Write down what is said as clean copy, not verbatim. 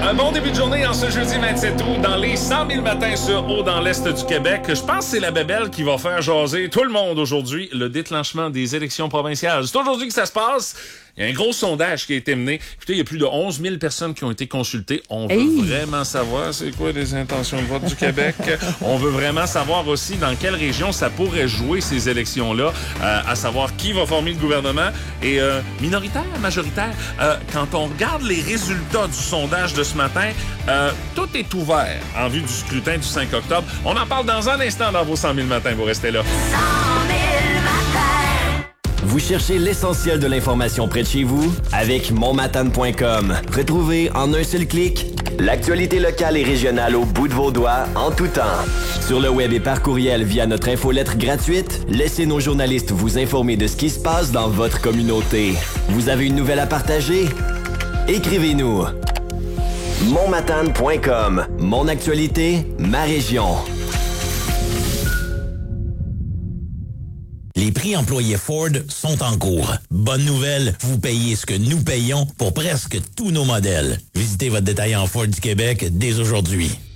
Bon début de journée en ce jeudi 27 août dans les 100 000 matins sur Haut dans l'Est du Québec. Je pense que c'est la bébelle qui va faire jaser tout le monde aujourd'hui, le déclenchement des élections provinciales. C'est aujourd'hui que ça se passe. Il y a un gros sondage qui a été mené. Écoutez, il y a plus de 11 000 personnes qui ont été consultées. On veut vraiment savoir c'est quoi les intentions de vote du Québec. On veut vraiment savoir aussi dans quelle région ça pourrait jouer ces élections-là, à savoir qui va former le gouvernement. Et minoritaire, majoritaire, quand on regarde les résultats du sondage de ce matin, tout est ouvert en vue du scrutin du 5 octobre. On en parle dans un instant dans vos 100 000 matins. Vous restez là. 100 000 matins. Vous cherchez l'essentiel de l'information près de chez vous? Avec monmatane.com. Retrouvez en un seul clic l'actualité locale et régionale au bout de vos doigts en tout temps. Sur le web et par courriel via notre infolettre gratuite, laissez nos journalistes vous informer de ce qui se passe dans votre communauté. Vous avez une nouvelle à partager? Écrivez-nous. monmatane.com. Mon actualité, ma région. Les prix employés Ford sont en cours. Bonne nouvelle, vous payez ce que nous payons pour presque tous nos modèles. Visitez votre détaillant Ford du Québec dès aujourd'hui.